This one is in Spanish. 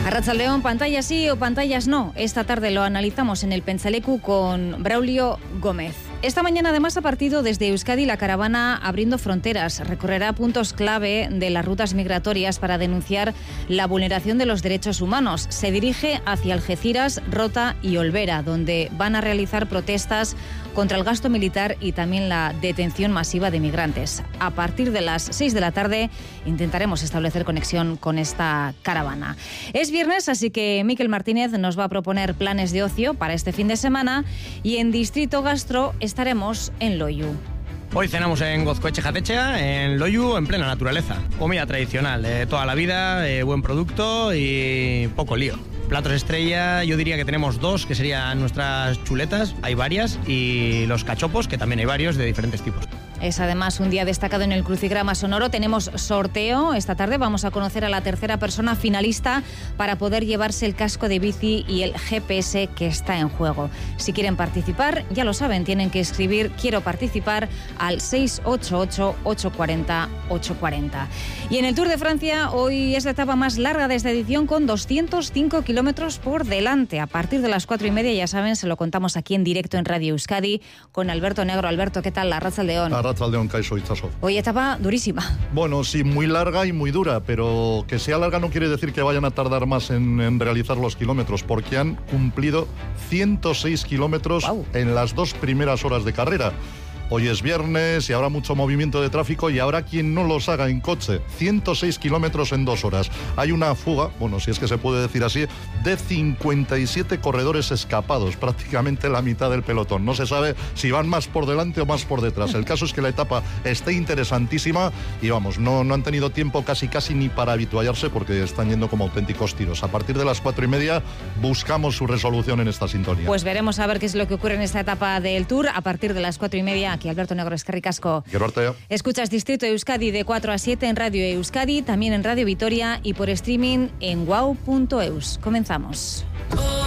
Arratsaldeon, pantallas sí o pantallas no. Esta tarde lo analizamos en el Pentsaleku con Braulio Gómez. Esta mañana además ha partido desde Euskadi la caravana Abriendo Fronteras. Recorrerá puntos clave de las rutas migratorias para denunciar la vulneración de los derechos humanos. Se dirige hacia Algeciras, Rota y Olvera, donde van a realizar protestas contra el gasto militar y también la detención masiva de migrantes. A partir de las 6 de la tarde intentaremos establecer conexión con esta caravana. Es viernes, así que Miquel Martínez nos va a proponer planes de ocio para este fin de semana y en Distrito Gastro estaremos en Loiu. Hoy cenamos en Gozcoetxe Jatetxea, en Loiu, en plena naturaleza. Comida tradicional de toda la vida, buen producto y poco lío. Platos estrella, yo diría que tenemos dos, que serían nuestras chuletas, hay varias, y los cachopos, que también hay varios de diferentes tipos. Es además un día destacado en el Crucigrama Sonoro. Tenemos sorteo. Esta tarde vamos a conocer a la tercera persona finalista para poder llevarse el casco de bici y el GPS que está en juego. Si quieren participar, ya lo saben, tienen que escribir "quiero participar" al 688-840-840. Y en el Tour de Francia, hoy es la etapa más larga de esta edición con 205 kilómetros por delante. A partir de las 4:30, ya saben, se lo contamos aquí en directo en Radio Euskadi con Alberto Negro. Alberto, ¿qué tal? Arratsaldeon. Arratsaldeon, kaixo, itxaso. Hoy etapa durísima. Bueno, sí, muy larga y muy dura, pero que sea larga no quiere decir que vayan a tardar más en realizar los kilómetros, porque han cumplido 106 kilómetros en las 2 primeras horas de carrera. Hoy es viernes y habrá mucho movimiento de tráfico y habrá quien no los haga en coche. 106 kilómetros en 2 horas. Hay una fuga, bueno, si es que se puede decir así, de 57 corredores escapados, prácticamente la mitad del pelotón. No se sabe si van más por delante o más por detrás. El caso es que la etapa está interesantísima y vamos, no han tenido tiempo casi ni para habituallarse porque están yendo como auténticos tiros. A partir de las 4:30 buscamos su resolución en esta sintonía. Pues veremos a ver qué es lo que ocurre en esta etapa del Tour a partir de las 4:30. Aquí Alberto Negro, eskerrik asko. Escuchas Distrito Euskadi de 4 a 7 en Radio Euskadi, también en Radio Vitoria y por streaming en wow.eus. Comenzamos.